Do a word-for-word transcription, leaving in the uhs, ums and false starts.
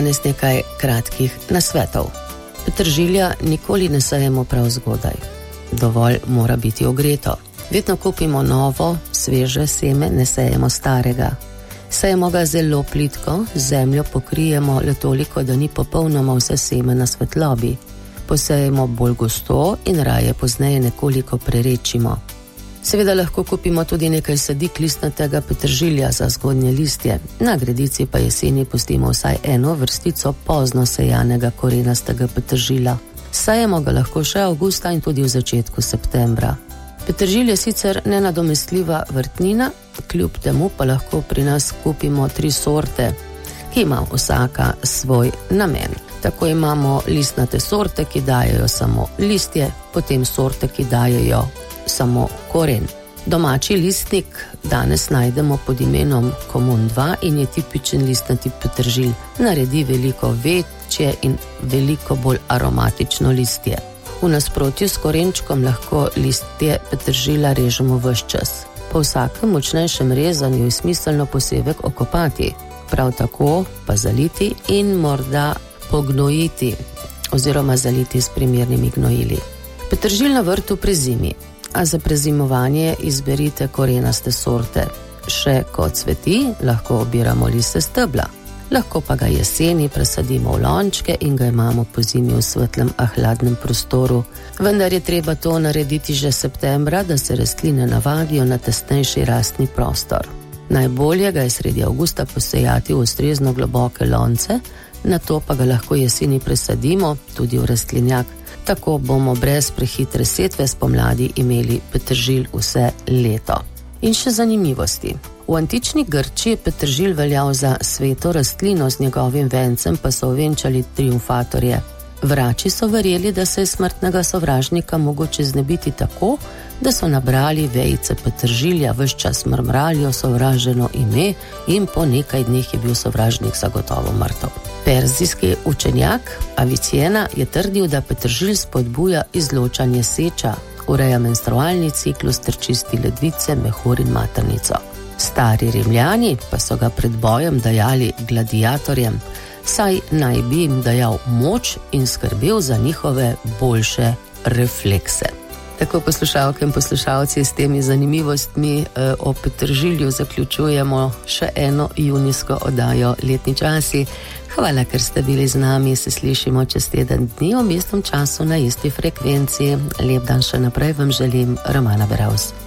Danes nekaj kratkih nasvetov. Petržilja nikoli ne sejemo prav zgodaj. Dovolj mora biti ogreto. Vedno kupimo novo, sveže seme, ne sejemo starega. Sejemo ga zelo plitko, zemljo pokrijemo le toliko, da ni popolnoma vse seme na svetlobi. Posejemo bolj gosto in raje pozneje nekoliko prerečimo. Seveda lahko kupimo tudi nekaj sadik listnatega petržilja za zgodnje listje. Na gredici pa jeseni pustimo vsaj eno vrstico pozno sejanega korenastega petržila. Sajemo ga lahko še avgusta in tudi v začetku septembra. Petržilj je sicer nenadomestljiva vrtnina, kljub temu pa lahko pri nas kupimo tri sorte, ki ima vsaka svoj namen. Tako imamo listnate sorte, ki dajejo samo listje, potem sorte, ki dajejo samo koren. Domači listnik danes najdemo pod imenom Komun dva in je tipičen listnati petržilj. Naredi veliko večje in veliko bolj aromatično listje. V nasprotju s korenčkom lahko listje petržila režemo ves čas. Po vsakem močnejšem rezanju je smiselno posevek okopati, prav tako pa zaliti in morda pognojiti oziroma zaliti s primernimi gnojili. Petržilj na vrtu prezimi, a za prezimovanje izberite korenaste sorte. Še ko cveti, lahko obiramo liste stebla. Lahko pa ga jeseni presadimo v lončke in ga imamo po zimi v svetlem, a hladnem prostoru. Vendar je treba to narediti že septembra, da se rastline navadijo na tesnejši rastni prostor. Najbolje ga je sredi avgusta posejati v ustrezno globoke lonce, nato pa ga lahko jeseni presadimo tudi v rastlinjak. Tako bomo brez prehitre setve spomladi imeli petržilj vse leto. In še zanimivosti. V antični Grčiji je petržilj veljal za sveto rastlino, z njegovim vencem pa so ovenčali triumfatorje. Vrači so verjeli, da se je smrtnega sovražnika mogoče znebiti tako, da so nabrali vejice petržilja, ves čas mrmrali o sovraženo ime in po nekaj dneh je bil sovražnik zagotovo mrtev. Perzijski učenjak Avicena je trdil, da petržilj spodbuja izločanje seča, ureja menstrualni ciklus ter čisti ledvice, mehur in maternico. Stari Rimljani pa so ga pred bojem dajali gladiatorjem, saj naj bi jim dajal moč in skrbel za njihove boljše reflekse. Tako, poslušalke in poslušalci, s temi zanimivostmi eh, o petržilju zaključujemo še eno junijsko oddajo Letni časi. Hvala, ker ste bili z nami, se slišimo čez teden dni o istem času na isti frekvenci. Lep dan še naprej vam želim, Romana Beravs.